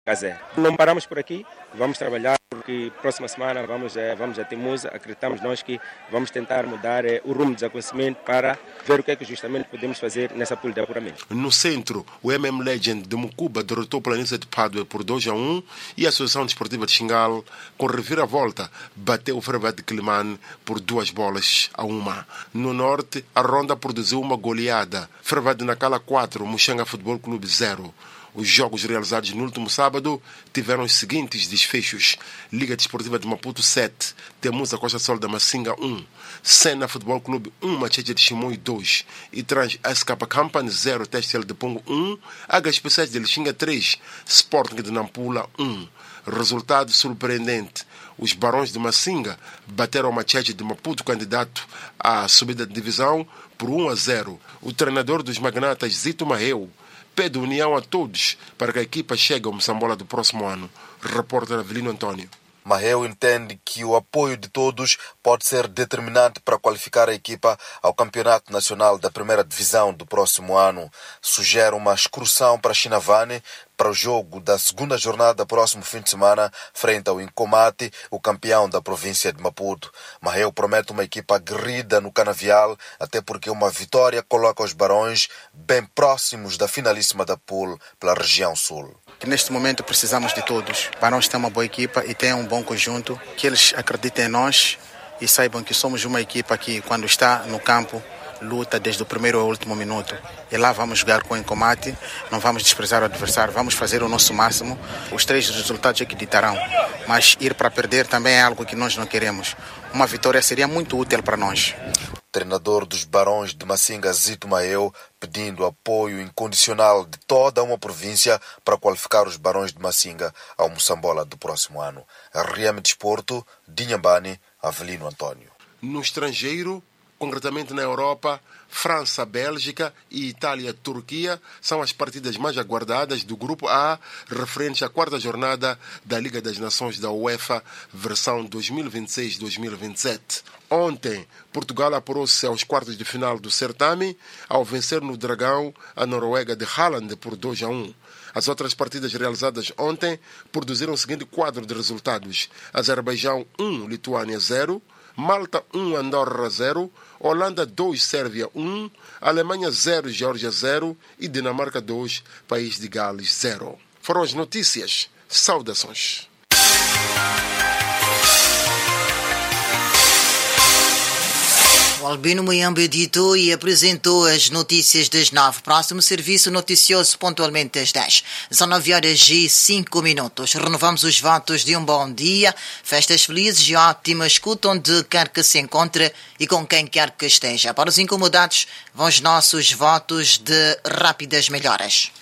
caseiro. Não paramos por aqui, vamos trabalhar porque próxima semana vamos a Temusa, acreditamos nós que vamos tentar mudar o rumo dos acontecimentos para ver o que é que justamente podemos fazer nessa pool de apuramento. No centro, o MM Legend de Mucuba derrotou o Planície de Pádua por 2-1 e a Associação Desportiva de Xingal, com reviravolta, bateu o Fervat de Quilimane por 2-1. No norte, a Ronda produziu uma goleada. Fervat de Nacala 4, Muxanga Futebol Clube 0. Os jogos realizados no último sábado tiveram os seguintes desfechos: Liga Desportiva de Maputo 7, Temusa Costa Sol da Massinga 1, Sena Futebol Clube 1, Macheche de Chimoio 2, e Trans SK Company 0, Testel de Pongo 1, HSP7 de Lixinga 3, Sporting de Nampula 1. Resultado surpreendente: os Barões de Massinga bateram o Macheche de Maputo, candidato à subida de divisão, por 1-0. O treinador dos magnatas, Zito Maheu, pede união a todos para que a equipa chegue ao Moçambola do próximo ano. Repórter Avelino Antônio. Maheu entende que o apoio de todos pode ser determinante para qualificar a equipa ao Campeonato Nacional da Primeira Divisão do próximo ano. Sugere uma excursão para Chinavane para o jogo da segunda jornada próximo fim de semana, frente ao Incomate, o campeão da província de Maputo. Maheu promete uma equipa aguerrida no canavial, até porque uma vitória coloca os Barões bem próximos da finalíssima da pool pela região sul. Neste momento precisamos de todos. Barões tem uma boa equipa e tem um bom conjunto, que eles acreditem em nós e saibam que somos uma equipa que, quando está no campo, luta desde o primeiro ao último minuto. E lá vamos jogar com o Incomate, não vamos desprezar o adversário, vamos fazer o nosso máximo. Os 3 resultados é que ditarão, mas ir para perder também é algo que nós não queremos. Uma vitória seria muito útil para nós. Treinador dos Barões de Massinga, Zito Maheu, pedindo apoio incondicional de toda uma província para qualificar os Barões de Massinga ao Moçambola do próximo ano. RM Desporto, Dinhambane, Avelino Antônio. No estrangeiro, concretamente na Europa, França, Bélgica e Itália, Turquia são as partidas mais aguardadas do Grupo A, referentes à 4ª jornada da Liga das Nações da UEFA, versão 2026-2027. Ontem, Portugal apurou-se aos quartos de final do certame ao vencer no Dragão a Noruega de Haaland por 2-1. As outras partidas realizadas ontem produziram o seguinte quadro de resultados: Azerbaijão 1, Lituânia 0, Malta 1, Andorra 0, Holanda 2, Sérvia 1, Alemanha 0, Geórgia 0 e Dinamarca 2, País de Gales 0. Foram as notícias. Saudações. O Albino Muyambo editou e apresentou as notícias das 9. Próximo serviço noticioso pontualmente às 10. São 9h05. Renovamos os votos de um bom dia, festas felizes e ótima escuta onde quer que se encontre e com quem quer que esteja. Para os incomodados, vão os nossos votos de rápidas melhoras.